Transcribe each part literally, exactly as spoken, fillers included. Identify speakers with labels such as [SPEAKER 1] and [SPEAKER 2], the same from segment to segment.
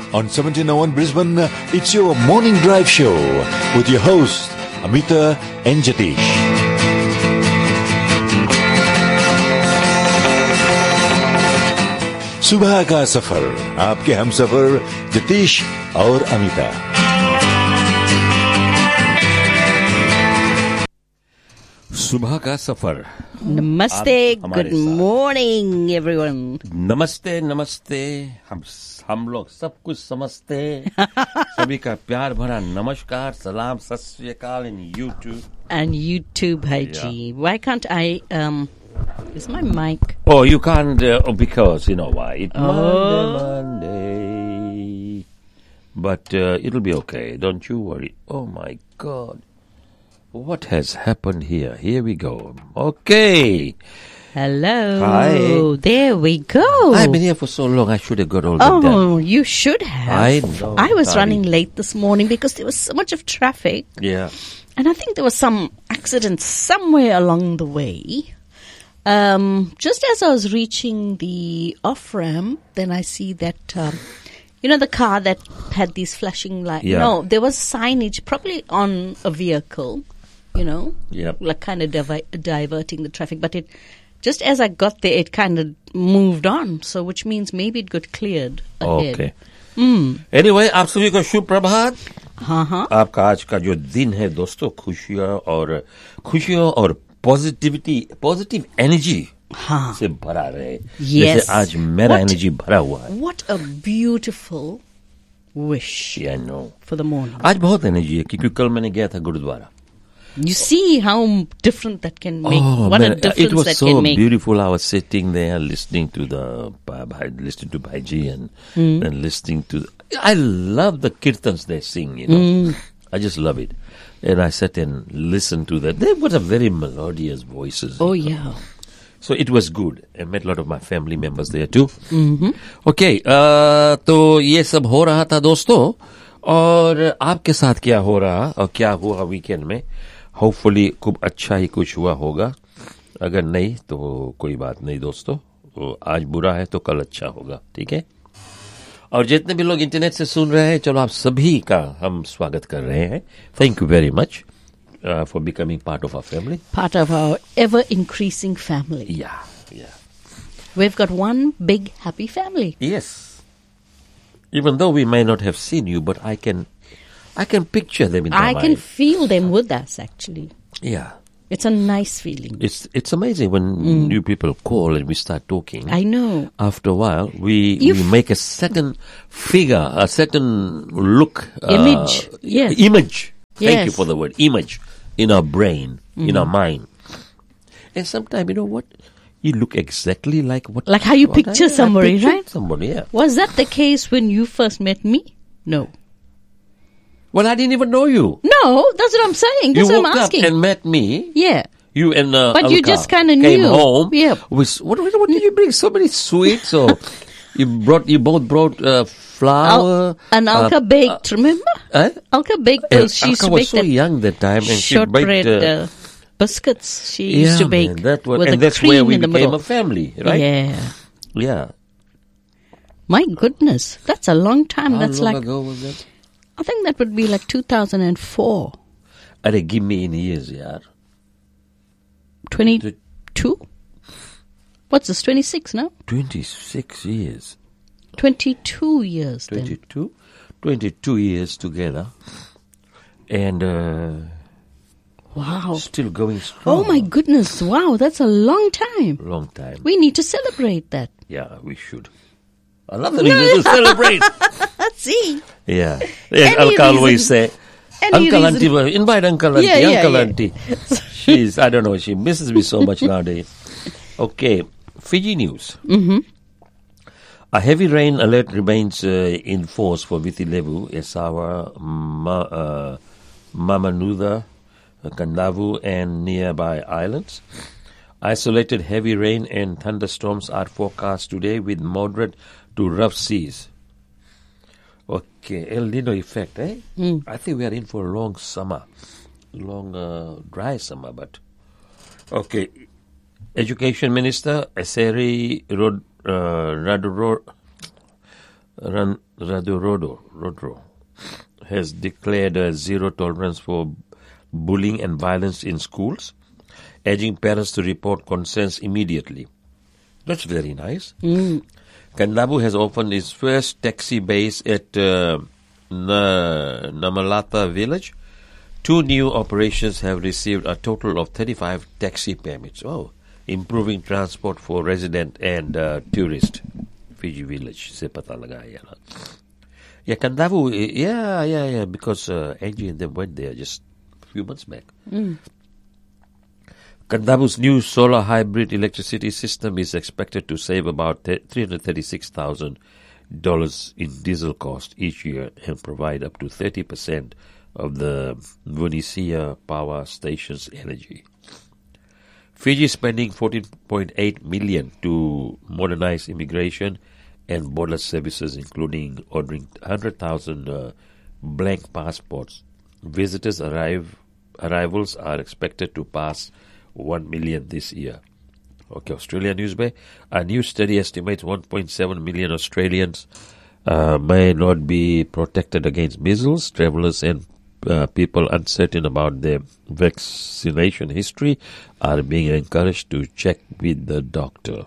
[SPEAKER 1] on seventeen oh one Brisbane. It's your morning drive show with your host Amita and Jatish. सुबह का सफर आपके हम सफर जतीश और अमिता.
[SPEAKER 2] सुबह का सफर.
[SPEAKER 3] नमस्ते, गुड मॉर्निंग एवरीवन.
[SPEAKER 2] नमस्ते नमस्ते. हम हम लोग सब कुछ समझते हैं. सभी का प्यार भरा नमस्कार, सलाम, सत श्री अकाल इन YouTube.
[SPEAKER 3] And YouTube, Haji. Why can't I, um, is my mic?
[SPEAKER 2] Oh, you can't, uh, because, you know why. It's
[SPEAKER 3] Oh.
[SPEAKER 2] Monday, Monday. But uh, it'll be okay. Don't you worry. Oh, my God. What has happened here? Here we go. Okay.
[SPEAKER 3] Hello.
[SPEAKER 2] Hi.
[SPEAKER 3] There we go.
[SPEAKER 2] I've been here for so long, I should have got all that
[SPEAKER 3] Oh,
[SPEAKER 2] done.
[SPEAKER 3] you should have.
[SPEAKER 2] I know,
[SPEAKER 3] I was
[SPEAKER 2] darling.
[SPEAKER 3] running late this morning because there was so much of traffic.
[SPEAKER 2] Yeah.
[SPEAKER 3] And I think there was some accident somewhere along the way. Um, just as I was reaching the off-ramp, then I see that, um, you know, the car that had these flashing lights.
[SPEAKER 2] Yeah.
[SPEAKER 3] No, there was signage probably on a vehicle, you know,
[SPEAKER 2] Yep.
[SPEAKER 3] like kind of divi- diverting the traffic. But it, just as I got there, it kind of moved on. So, which means maybe it got cleared ahead.
[SPEAKER 2] Okay.
[SPEAKER 3] Mm.
[SPEAKER 2] Anyway, आप सभी को शुभ प्रभात.
[SPEAKER 3] हाँ हाँ.
[SPEAKER 2] आपका आज का जो दिन है दोस्तों, खुशियाँ और खुशियों और पॉजिटिविटी, पॉजिटिव एनर्जी
[SPEAKER 3] हाँ.
[SPEAKER 2] से भरा रहे.
[SPEAKER 3] Yes.
[SPEAKER 2] जैसे आज मेरा
[SPEAKER 3] What-
[SPEAKER 2] एनर्जी भरा हुआ है.
[SPEAKER 3] What a beautiful wish
[SPEAKER 2] Yeah, I know.
[SPEAKER 3] for the morning.
[SPEAKER 2] आज बहुत एनर्जी है क्योंकि कल मैंने गया था gurdwara.
[SPEAKER 3] You see how different that can make. what
[SPEAKER 2] man,
[SPEAKER 3] a difference
[SPEAKER 2] it was
[SPEAKER 3] that
[SPEAKER 2] so
[SPEAKER 3] can make.
[SPEAKER 2] beautiful. I was sitting there listening to the Bhai- listening to Bhaiji and
[SPEAKER 3] Hmm.
[SPEAKER 2] and listening to. I love the kirtans they sing. You know,
[SPEAKER 3] Hmm.
[SPEAKER 2] I just love it. And I sat and listened to that. They've got a very melodious voices.
[SPEAKER 3] Oh,
[SPEAKER 2] you know.
[SPEAKER 3] yeah.
[SPEAKER 2] So it was good. I met a lot of my family members there too.
[SPEAKER 3] Mm-hmm.
[SPEAKER 2] Okay, uh, तो ये सब हो रहा था दोस्तों. और आपके साथ क्या हो रहा और क्या हुआ वीकेंड में? होपफुली खूब अच्छा ही कुछ हुआ होगा. अगर नहीं तो कोई बात नहीं दोस्तों. तो आज बुरा है तो कल अच्छा होगा. ठीक है. और जितने भी लोग इंटरनेट से सुन रहे हैं, चलो आप सभी का हम स्वागत कर रहे हैं. Thank you very much for becoming part of our family.
[SPEAKER 3] Part of our ever increasing family.
[SPEAKER 2] या या
[SPEAKER 3] We've got one big happy family.
[SPEAKER 2] Yes. Even though we may not have seen you, but I can, I can picture them in my
[SPEAKER 3] I
[SPEAKER 2] mind.
[SPEAKER 3] can feel them with us, actually.
[SPEAKER 2] Yeah.
[SPEAKER 3] It's a nice feeling.
[SPEAKER 2] It's it's amazing when new people call and we start talking.
[SPEAKER 3] I know.
[SPEAKER 2] After a while, we
[SPEAKER 3] You
[SPEAKER 2] we
[SPEAKER 3] f-
[SPEAKER 2] make a second figure, a second look, uh,
[SPEAKER 3] Image, yes.
[SPEAKER 2] image. Thank you
[SPEAKER 3] Yes.
[SPEAKER 2] for the word image in our brain, in our mind. And sometimes, you know what? You look exactly like what,
[SPEAKER 3] Like how you
[SPEAKER 2] what I-
[SPEAKER 3] picture
[SPEAKER 2] I
[SPEAKER 3] somebody,
[SPEAKER 2] pictured
[SPEAKER 3] right?
[SPEAKER 2] Somebody, yeah.
[SPEAKER 3] Was that the case when you first met me? No.
[SPEAKER 2] Well, I didn't even know you.
[SPEAKER 3] No, that's what I'm saying. That's
[SPEAKER 2] you
[SPEAKER 3] what
[SPEAKER 2] woke
[SPEAKER 3] I'm
[SPEAKER 2] up
[SPEAKER 3] asking.
[SPEAKER 2] and met me.
[SPEAKER 3] Yeah.
[SPEAKER 2] You and uh,
[SPEAKER 3] But you
[SPEAKER 2] Alka
[SPEAKER 3] just kinda
[SPEAKER 2] came
[SPEAKER 3] knew.
[SPEAKER 2] home.
[SPEAKER 3] Yeah.
[SPEAKER 2] With, what, what, what did you bring? So many sweets. Or you brought. You both brought uh, flour.
[SPEAKER 3] Al- and Alka
[SPEAKER 2] uh,
[SPEAKER 3] baked, remember?
[SPEAKER 2] Uh,
[SPEAKER 3] Alka baked
[SPEAKER 2] uh,
[SPEAKER 3] those. She used
[SPEAKER 2] Alka
[SPEAKER 3] to
[SPEAKER 2] was
[SPEAKER 3] bake
[SPEAKER 2] so
[SPEAKER 3] that
[SPEAKER 2] young that time, and she
[SPEAKER 3] shortbread
[SPEAKER 2] baked. Uh,
[SPEAKER 3] uh, biscuits. She
[SPEAKER 2] yeah,
[SPEAKER 3] used to bake
[SPEAKER 2] man, that was,
[SPEAKER 3] with
[SPEAKER 2] and
[SPEAKER 3] the
[SPEAKER 2] that's
[SPEAKER 3] cream
[SPEAKER 2] where we
[SPEAKER 3] in the
[SPEAKER 2] became
[SPEAKER 3] middle.
[SPEAKER 2] a family, right?
[SPEAKER 3] Yeah.
[SPEAKER 2] Yeah.
[SPEAKER 3] My goodness, that's a long time.
[SPEAKER 2] How
[SPEAKER 3] that's
[SPEAKER 2] long
[SPEAKER 3] like
[SPEAKER 2] ago was that?
[SPEAKER 3] I think that would be like two thousand four.
[SPEAKER 2] Are they give me in years, yeah?
[SPEAKER 3] twenty-two? What's this? twenty-six now?
[SPEAKER 2] Twenty-six years.
[SPEAKER 3] twenty-two years then.
[SPEAKER 2] Twenty-two. Twenty-two years together, and. Uh,
[SPEAKER 3] Wow.
[SPEAKER 2] Still going strong.
[SPEAKER 3] Oh my goodness. Wow, that's a long time.
[SPEAKER 2] Long time.
[SPEAKER 3] We need to celebrate that.
[SPEAKER 2] Yeah, we should. I love the reason to celebrate.
[SPEAKER 3] Let's see.
[SPEAKER 2] Yeah.
[SPEAKER 3] Any
[SPEAKER 2] Yes, Uncle always
[SPEAKER 3] reason.
[SPEAKER 2] say,
[SPEAKER 3] Any
[SPEAKER 2] Uncle
[SPEAKER 3] reason.
[SPEAKER 2] Auntie, well, invite Uncle Auntie,
[SPEAKER 3] Yeah, yeah,
[SPEAKER 2] Uncle
[SPEAKER 3] yeah.
[SPEAKER 2] Auntie. She's, I don't know, she misses me so much nowadays. Okay, Fiji news.
[SPEAKER 3] Mm-hmm.
[SPEAKER 2] A heavy rain alert remains uh, in force for Vitilevu, Esawa, Ma, uh, Mamanuda, Kandavu, and nearby islands. Isolated heavy rain and thunderstorms are forecast today with moderate to rough seas. Okay, El Nino effect, eh?
[SPEAKER 3] Mm.
[SPEAKER 2] I think we are in for a long summer. Long, uh, dry summer, but... Okay. Education Minister, Eseri Rod, uh, Raduro, Ran, Radorodo Rodro has declared a zero tolerance for bullying and violence in schools, urging parents to report concerns immediately. That's very nice.
[SPEAKER 3] Mm.
[SPEAKER 2] Kandavu has opened its first taxi base at uh, Na- Namalata village. Two new operations have received a total of thirty-five taxi permits. Oh, improving transport for resident and uh, tourist. Fiji village se pata laga ya na. Yeah, Kandavu, yeah, yeah, yeah, because uh, Angie and them went there just a few months back.
[SPEAKER 3] Mm.
[SPEAKER 2] Kandavu's new solar hybrid electricity system is expected to save about three hundred thirty-six thousand dollars in diesel cost each year and provide up to thirty percent of the Vonisia power station's energy. Fiji is spending fourteen point eight million dollars to modernize immigration and border services, including ordering one hundred thousand uh, blank passports. Visitors arrive arrivals are expected to pass one million this year. Okay, Australia Newsbay. A new study estimates one point seven million Australians uh, may not be protected against measles. Travelers and uh, people uncertain about their vaccination history are being encouraged to check with the doctor.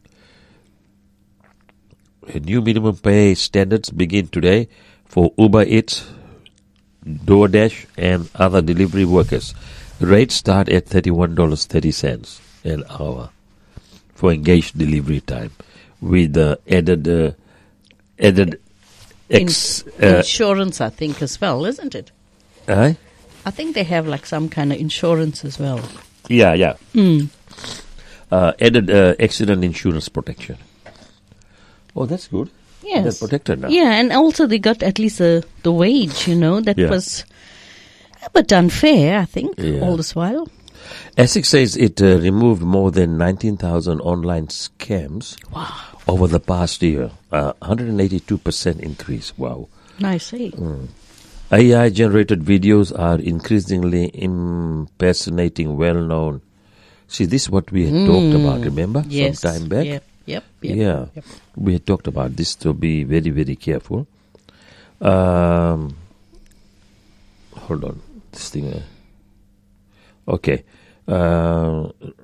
[SPEAKER 2] New minimum pay standards begin today for Uber Eats, DoorDash, and other delivery workers. Rates start at thirty-one dollars and thirty cents an hour for engaged delivery time, with uh, added uh, added ex,
[SPEAKER 3] In,
[SPEAKER 2] uh,
[SPEAKER 3] insurance, I think, as well, isn't it?
[SPEAKER 2] uh,
[SPEAKER 3] I think they have like some kind of insurance as well.
[SPEAKER 2] yeah, yeah,
[SPEAKER 3] Mm.
[SPEAKER 2] uh, added uh, accident insurance protection. Oh, that's good.
[SPEAKER 3] Yes.
[SPEAKER 2] They're protected now.
[SPEAKER 3] Yeah, and also they got at least uh, the wage, you know, that
[SPEAKER 2] Yeah.
[SPEAKER 3] was a bit unfair, I think,
[SPEAKER 2] Yeah.
[SPEAKER 3] all this while.
[SPEAKER 2] ASIC says it uh, removed more than nineteen thousand online scams
[SPEAKER 3] Wow.
[SPEAKER 2] over the past year, uh, one hundred eighty-two percent increase. Wow.
[SPEAKER 3] Nice, eh?
[SPEAKER 2] A I-generated videos are increasingly impersonating well-known. See, this is what we had talked about, remember?
[SPEAKER 3] Yes.
[SPEAKER 2] Some time back?
[SPEAKER 3] Yep, yep, yep.
[SPEAKER 2] yeah.
[SPEAKER 3] Yep.
[SPEAKER 2] We had talked about this, to be very, very careful. Um, hold on. This thing... Uh, okay. Uh,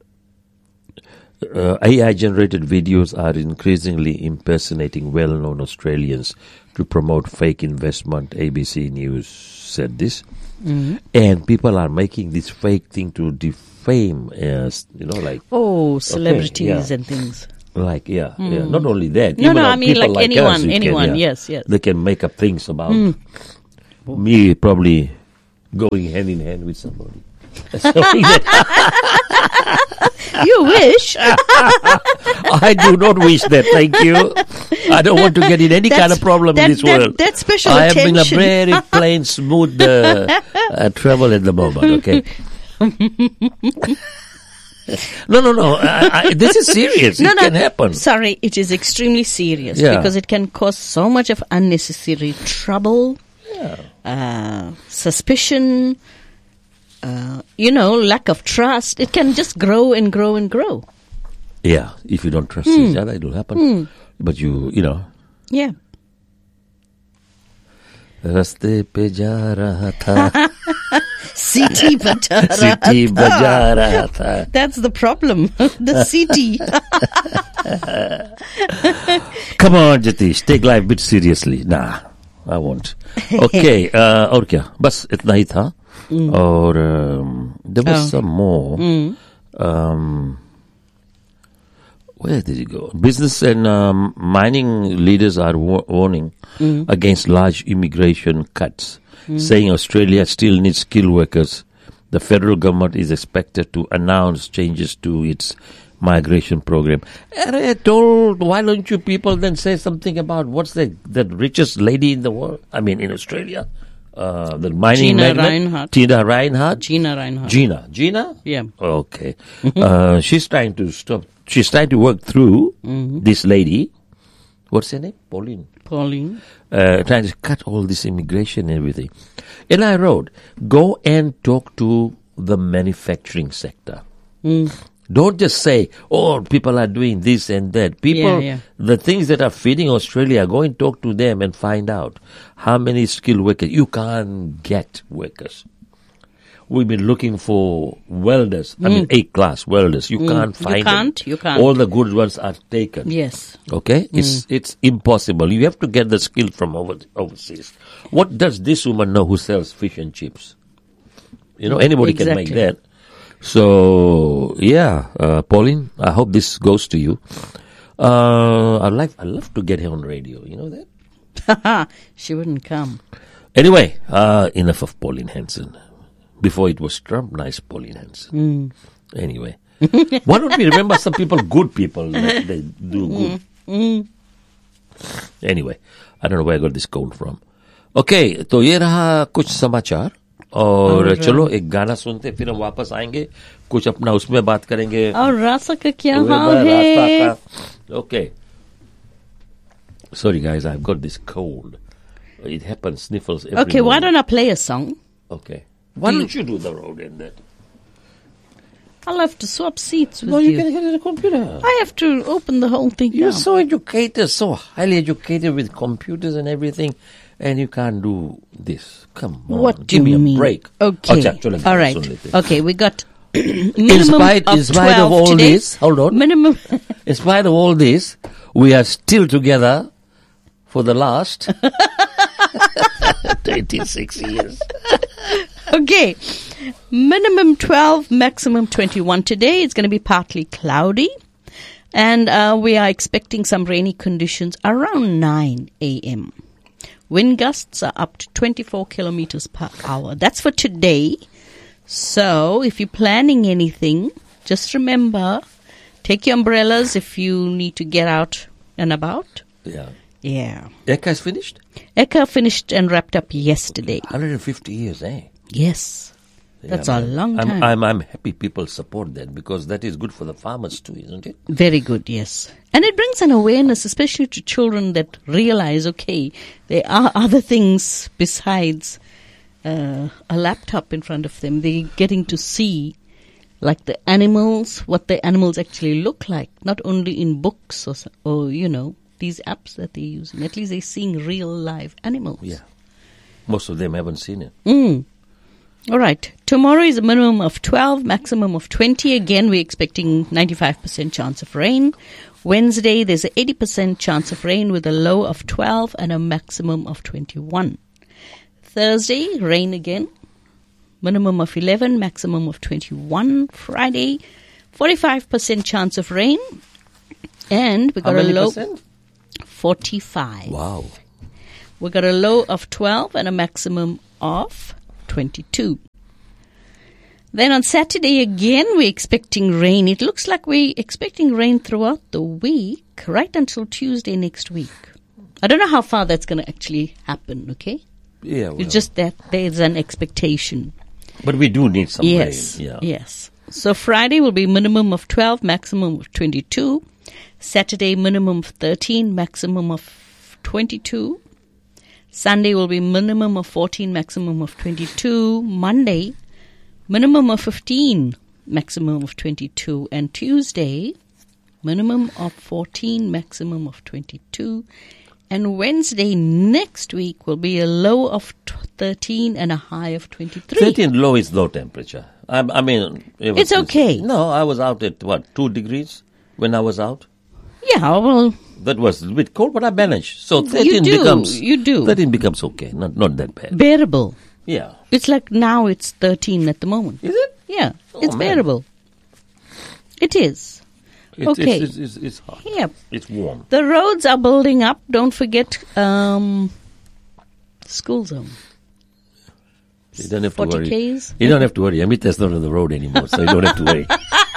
[SPEAKER 2] uh, A I-generated videos are increasingly impersonating well-known Australians to promote fake investment. A B C News said this.
[SPEAKER 3] Mm-hmm.
[SPEAKER 2] And people are making this fake thing to defame, uh, you know, like...
[SPEAKER 3] Oh, celebrities
[SPEAKER 2] yeah.
[SPEAKER 3] and things.
[SPEAKER 2] Like, yeah, yeah. Not only that.
[SPEAKER 3] No,
[SPEAKER 2] even
[SPEAKER 3] no,
[SPEAKER 2] uh,
[SPEAKER 3] I mean
[SPEAKER 2] people
[SPEAKER 3] like
[SPEAKER 2] us,
[SPEAKER 3] anyone,
[SPEAKER 2] you can,
[SPEAKER 3] anyone,
[SPEAKER 2] yeah.
[SPEAKER 3] yes, yes.
[SPEAKER 2] They can make up things about me probably going hand in hand with somebody. Something that
[SPEAKER 3] You wish.
[SPEAKER 2] I do not wish that, thank you. I don't want to get in any kind
[SPEAKER 3] That's-
[SPEAKER 2] of problem
[SPEAKER 3] that-
[SPEAKER 2] in this
[SPEAKER 3] that-
[SPEAKER 2] world.
[SPEAKER 3] that special
[SPEAKER 2] I am in a
[SPEAKER 3] attention.
[SPEAKER 2] very plain, smooth uh, uh, travel at the moment, okay? No, no, no. I, I, this is serious.
[SPEAKER 3] No,
[SPEAKER 2] it
[SPEAKER 3] no.
[SPEAKER 2] can happen.
[SPEAKER 3] Sorry, it is extremely serious
[SPEAKER 2] Yeah.
[SPEAKER 3] because it can cause so much of unnecessary trouble, uh, suspicion, uh, you know, lack of trust. It can just grow and grow and grow.
[SPEAKER 2] Yeah, if you don't trust
[SPEAKER 3] Hmm.
[SPEAKER 2] each other, it will happen. But you, you know,
[SPEAKER 3] Yeah.
[SPEAKER 2] रास्ते पे जा रहा था,
[SPEAKER 3] City Batara.
[SPEAKER 2] City बजा रहा था.
[SPEAKER 3] That's the problem. The city.
[SPEAKER 2] Come on, Jatish, take life a bit seriously. Nah, I won't. Okay, uh, और क्या? बस इतना ही था. और um, there was
[SPEAKER 3] Oh.
[SPEAKER 2] some more. Um, where did it go? Business and um, mining leaders are wa- warning against large immigration cuts, saying Australia still needs skilled workers. The federal government is expected to announce changes to its migration program. And I told, why don't you people then say something about what's the the richest lady in the world? I mean, in Australia, uh, the mining
[SPEAKER 3] Gina
[SPEAKER 2] magnate,
[SPEAKER 3] Reinhardt.
[SPEAKER 2] Tina Reinhardt.
[SPEAKER 3] Gina Reinhardt.
[SPEAKER 2] Gina. Gina?
[SPEAKER 3] Yeah.
[SPEAKER 2] Okay. uh, she's trying to stop. She's trying to work through this lady. What's her name? Pauline.
[SPEAKER 3] Pauline.
[SPEAKER 2] Uh, trying to cut all this immigration and everything. And I wrote, go and talk to the manufacturing sector. Don't just say, oh, people are doing this and that. People,
[SPEAKER 3] Yeah, yeah.
[SPEAKER 2] the things that are feeding Australia, go and talk to them and find out how many skilled workers. You can't get workers. We've been looking for welders. I mean, A-class welders. You can't find
[SPEAKER 3] You can't,
[SPEAKER 2] them.
[SPEAKER 3] you can't.
[SPEAKER 2] All the good ones are taken.
[SPEAKER 3] Yes.
[SPEAKER 2] Okay? It's it's impossible. You have to get the skill from over, overseas. What does this woman know who sells fish and chips? You know, anybody can make
[SPEAKER 3] Exactly.
[SPEAKER 2] that. So, yeah, uh, Pauline, I hope this goes to you. Uh, I'd like, I'd love to get her on radio. You know that?
[SPEAKER 3] She wouldn't come.
[SPEAKER 2] Anyway, uh, enough of Pauline Hanson. Before it was Trump, nice Pauline Hanson. Anyway, why don't we remember some people, good people, that they do good. Anyway, I don't know where I got this cold from. Okay, तो ये रहा कुछ समाचार और चलो एक गाना सुनते फिर हम वापस आएंगे कुछ अपना उसमें बात करेंगे
[SPEAKER 3] और रासा का क्या
[SPEAKER 2] तुम्हें
[SPEAKER 3] हाल
[SPEAKER 2] बड़ा
[SPEAKER 3] है?
[SPEAKER 2] रास्ता का- Okay. Sorry guys, I've got this cold. It happens, sniffles every
[SPEAKER 3] Okay, why
[SPEAKER 2] morning.
[SPEAKER 3] don't I play a song?
[SPEAKER 2] Okay. Why don't you do the road in that?
[SPEAKER 3] I'll have to swap seats with
[SPEAKER 2] No,
[SPEAKER 3] you.
[SPEAKER 2] you can get the computer.
[SPEAKER 3] I have to open the whole thing
[SPEAKER 2] You're
[SPEAKER 3] up.
[SPEAKER 2] so educated, so highly educated with computers and everything, and you can't do this. Come on,
[SPEAKER 3] What do
[SPEAKER 2] give me
[SPEAKER 3] you
[SPEAKER 2] a
[SPEAKER 3] mean?
[SPEAKER 2] break.
[SPEAKER 3] Okay.
[SPEAKER 2] अच्छा, चलो,
[SPEAKER 3] All right.
[SPEAKER 2] सुन लेते हैं.
[SPEAKER 3] Okay, we got
[SPEAKER 2] In
[SPEAKER 3] minimum
[SPEAKER 2] spite,
[SPEAKER 3] of
[SPEAKER 2] in spite of
[SPEAKER 3] twelve
[SPEAKER 2] all
[SPEAKER 3] today.
[SPEAKER 2] this, hold on.
[SPEAKER 3] Minimum.
[SPEAKER 2] In spite of all this, we are still together for the last twenty-six years.
[SPEAKER 3] Okay. Minimum twelve, maximum twenty-one today. It's going to be partly cloudy. And uh, we are expecting some rainy conditions around nine a.m. Wind gusts are up to twenty-four kilometers per hour. That's for today. So if you're planning anything, just remember, take your umbrellas if you need to get out and about.
[SPEAKER 2] Yeah.
[SPEAKER 3] Yeah.
[SPEAKER 2] Eka is finished?
[SPEAKER 3] Eka finished and wrapped up yesterday.
[SPEAKER 2] one hundred fifty years, eh?
[SPEAKER 3] Yes. That's
[SPEAKER 2] Yeah,
[SPEAKER 3] a
[SPEAKER 2] man.
[SPEAKER 3] long
[SPEAKER 2] I'm,
[SPEAKER 3] time.
[SPEAKER 2] I'm, I'm happy people support that because that is good for the farmers too, isn't it?
[SPEAKER 3] Very good, yes. And it brings an awareness, especially to children that realize, okay, there are other things besides uh, a laptop in front of them. They're getting to see, like the animals, what the animals actually look like, not only in books or, so- or you know, these apps that they're using. At least they're seeing real live animals.
[SPEAKER 2] Yeah. Most of them haven't seen it.
[SPEAKER 3] Mm. All right. Tomorrow is a minimum of twelve, maximum of twenty. Again, we're expecting ninety-five percent chance of rain. Wednesday, there's an eighty percent chance of rain with a low of twelve and a maximum of twenty-one. Thursday, rain again. Minimum of eleven, maximum of twenty-one. Friday, forty-five percent chance of rain. And we
[SPEAKER 2] How
[SPEAKER 3] got a
[SPEAKER 2] many
[SPEAKER 3] low
[SPEAKER 2] percent?
[SPEAKER 3] forty-five.
[SPEAKER 2] Wow.
[SPEAKER 3] We got a low of twelve and a maximum of twenty-two. Then on Saturday again, we're expecting rain. It looks like we're expecting rain throughout the week, right until Tuesday next week. I don't know how far that's going to actually happen, okay?
[SPEAKER 2] Yeah, well.
[SPEAKER 3] It's just that there's an expectation.
[SPEAKER 2] But we do need some
[SPEAKER 3] Yes,
[SPEAKER 2] rain. Yeah.
[SPEAKER 3] yes. So Friday will be minimum of twelve, maximum of twenty-two. Saturday, minimum of thirteen, maximum of twenty-two. Sunday will be minimum of fourteen, maximum of twenty-two. Monday, minimum of fifteen, maximum of twenty-two. And Tuesday, minimum of fourteen, maximum of twenty-two. And Wednesday next week will be a low of t- thirteen and a high of twenty-three.
[SPEAKER 2] thirteen low is low temperature. I, I mean, it
[SPEAKER 3] It's okay.
[SPEAKER 2] No, I was out at what, two degrees when I was out?
[SPEAKER 3] Yeah, well,
[SPEAKER 2] That was a bit cold, but I managed. So thirteen
[SPEAKER 3] do,
[SPEAKER 2] becomes
[SPEAKER 3] you do.
[SPEAKER 2] thirteen becomes okay, not not that bad.
[SPEAKER 3] bearable.
[SPEAKER 2] Yeah,
[SPEAKER 3] It's like now it's thirteen at the moment.
[SPEAKER 2] is it?
[SPEAKER 3] Yeah,
[SPEAKER 2] Oh,
[SPEAKER 3] it's
[SPEAKER 2] man.
[SPEAKER 3] bearable. It is.
[SPEAKER 2] It's,
[SPEAKER 3] Okay.
[SPEAKER 2] it's, it's, it's, it's hot.
[SPEAKER 3] Yep.
[SPEAKER 2] It's warm.
[SPEAKER 3] The roads are building up. Don't forget um, school zone.
[SPEAKER 2] You don't have to
[SPEAKER 3] forty
[SPEAKER 2] worry.
[SPEAKER 3] Ks.
[SPEAKER 2] You don't have to worry. Amita's not on the road anymore, so you don't have to worry.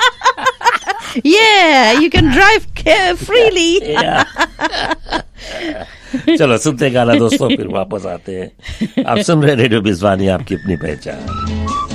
[SPEAKER 3] Yeah, you can drive care freely.
[SPEAKER 2] Yeah. चलो सुनते गाना दोस्तों फिर वापस आते हैं आप सुन रहे रेडियो बिजवानी आपकी अपनी पहचान